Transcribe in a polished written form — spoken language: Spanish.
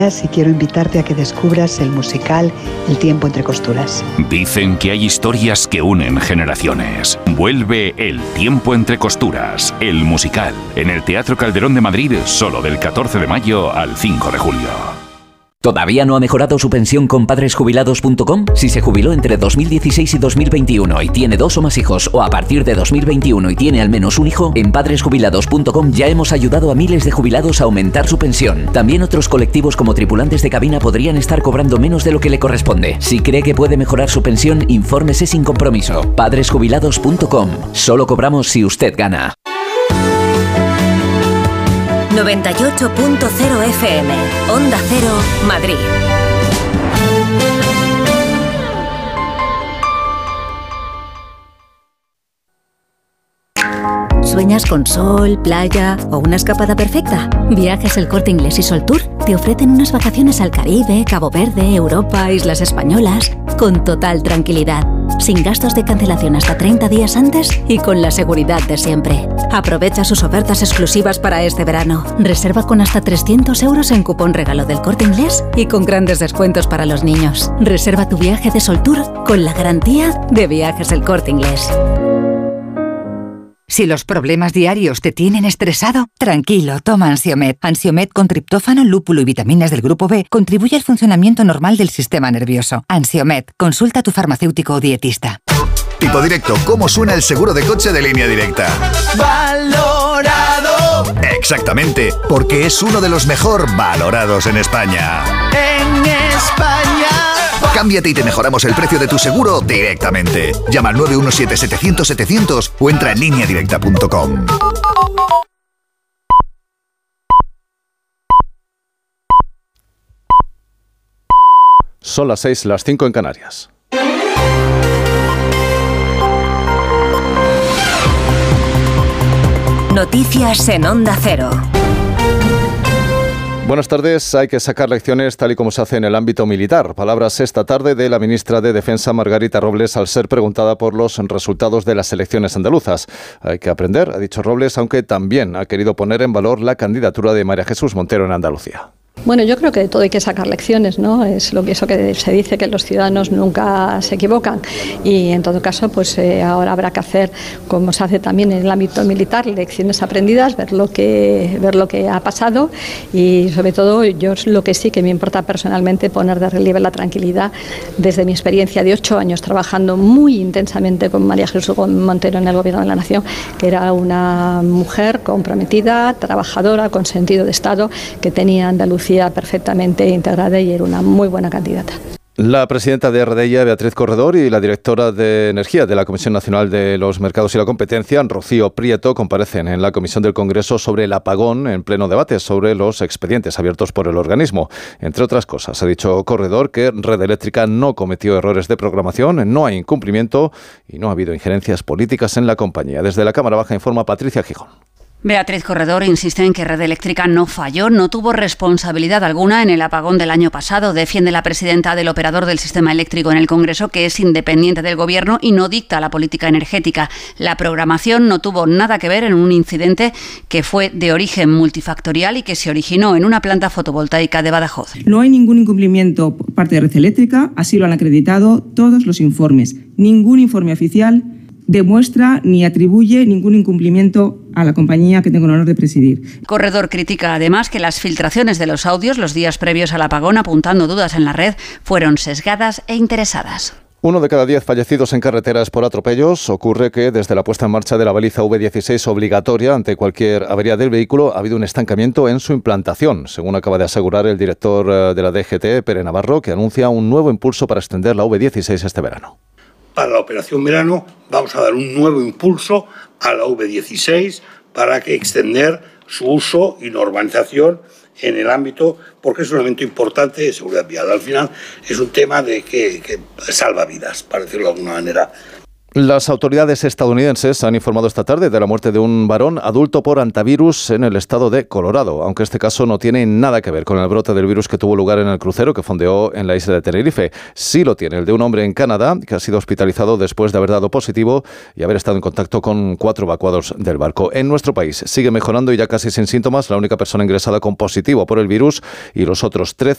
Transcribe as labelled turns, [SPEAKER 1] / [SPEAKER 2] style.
[SPEAKER 1] Y quiero invitarte a que descubras el musical El tiempo entre costuras.
[SPEAKER 2] Dicen que hay historias que unen generaciones. Vuelve El tiempo entre costuras, el musical, en el Teatro Calderón de Madrid, solo del 14 de mayo al 5 de julio.
[SPEAKER 3] ¿Todavía no ha mejorado su pensión con padresjubilados.com? Si se jubiló entre 2016 y 2021 y tiene 2 o más hijos, o a partir de 2021 y tiene al menos un hijo, en padresjubilados.com ya hemos ayudado a miles de jubilados a aumentar su pensión. También otros colectivos como tripulantes de cabina podrían estar cobrando menos de lo que le corresponde. Si cree que puede mejorar su pensión, infórmese sin compromiso. Padresjubilados.com. Solo cobramos si usted gana.
[SPEAKER 4] 98.0 FM, Onda Cero, Madrid. ¿Sueñas con sol, playa o una escapada perfecta? Viajes El Corte Inglés y Sol Tour te ofrecen unas vacaciones al Caribe, Cabo Verde, Europa, Islas Españolas, con total tranquilidad, sin gastos de cancelación hasta 30 días antes y con la seguridad de siempre. Aprovecha sus ofertas exclusivas para este verano. Reserva con hasta 300 euros en cupón regalo del Corte Inglés y con grandes descuentos para los niños. Reserva tu viaje de Sol Tour con la garantía de Viajes El Corte Inglés.
[SPEAKER 5] Si los problemas diarios te tienen estresado, tranquilo, toma Ansiomed. Ansiomed con triptófano, lúpulo y vitaminas del grupo B contribuye al funcionamiento normal del sistema nervioso. Ansiomed, consulta a tu farmacéutico o dietista.
[SPEAKER 6] Tipo Directo, ¿cómo suena el seguro de coche de Línea Directa? ¡Valorado! Exactamente, porque es uno de los mejor valorados en España. ¡En España! Cámbiate y te mejoramos el precio de tu seguro directamente. Llama al 917-700-700 o entra en lineadirecta.com.
[SPEAKER 7] Son las 6, las 5 en Canarias.
[SPEAKER 4] Noticias en Onda Cero.
[SPEAKER 7] Buenas tardes. Hay que sacar lecciones tal y como se hace en el ámbito militar. Palabras esta tarde de la ministra de Defensa, Margarita Robles, al ser preguntada por los resultados de las elecciones andaluzas. Hay que aprender, ha dicho Robles, aunque también ha querido poner en valor la candidatura de María Jesús Montero en Andalucía.
[SPEAKER 8] Bueno, yo creo que de todo hay que sacar lecciones, ¿no? Es lo que eso que se dice, que los ciudadanos nunca se equivocan, y en todo caso pues ahora habrá que hacer, como se hace también en el ámbito militar, lecciones aprendidas, ver lo que ha pasado, y sobre todo yo lo que sí que me importa personalmente poner de relieve la tranquilidad desde mi experiencia de 8 años trabajando muy intensamente con María Jesús Montero en el Gobierno de la Nación, que era una mujer comprometida, trabajadora, con sentido de Estado, que tenía Andalucía perfectamente integrada y era una muy buena candidata.
[SPEAKER 7] La presidenta de RDEIA, Beatriz Corredor, y la directora de Energía de la Comisión Nacional de los Mercados y la Competencia, Rocío Prieto, comparecen en la Comisión del Congreso sobre el apagón en pleno debate sobre los expedientes abiertos por el organismo. Entre otras cosas, ha dicho Corredor que Red Eléctrica no cometió errores de programación, no hay incumplimiento y no ha habido injerencias políticas en la compañía. Desde la Cámara Baja informa Patricia Gijón.
[SPEAKER 9] Beatriz Corredor insiste en que Red Eléctrica no falló, no tuvo responsabilidad alguna en el apagón del año pasado. Defiende la presidenta del operador del sistema eléctrico en el Congreso que es independiente del Gobierno y no dicta la política energética. La programación no tuvo nada que ver en un incidente que fue de origen multifactorial y que se originó en una planta fotovoltaica de Badajoz.
[SPEAKER 10] No hay ningún incumplimiento por parte de Red Eléctrica, así lo han acreditado todos los informes. Ningún informe oficial demuestra ni atribuye ningún incumplimiento a la compañía que tengo el honor de presidir.
[SPEAKER 9] Corredor critica además que las filtraciones de los audios los días previos al apagón, apuntando dudas en la red, fueron sesgadas e interesadas.
[SPEAKER 7] 1 de cada 10 fallecidos en carreteras por atropellos. Ocurre que desde la puesta en marcha de la baliza V16 obligatoria ante cualquier avería del vehículo ha habido un estancamiento en su implantación, según acaba de asegurar el director de la DGT, Pere Navarro, que anuncia un nuevo impulso para extender la V16 este verano.
[SPEAKER 11] Para la operación verano vamos a dar un nuevo impulso a la V16 para que extender su uso y normalización en el ámbito, porque es un elemento importante de seguridad vial. Al final es un tema de que salva vidas, para decirlo de alguna manera.
[SPEAKER 7] Las autoridades estadounidenses han informado esta tarde de la muerte de un varón adulto por hantavirus en el estado de Colorado, aunque este caso no tiene nada que ver con el brote del virus que tuvo lugar en el crucero que fondeó en la isla de Tenerife. Sí lo tiene el de un hombre en Canadá que ha sido hospitalizado después de haber dado positivo y haber estado en contacto con 4 evacuados del barco. En nuestro país sigue mejorando y ya casi sin síntomas la única persona ingresada con positivo por el virus, y los otros 13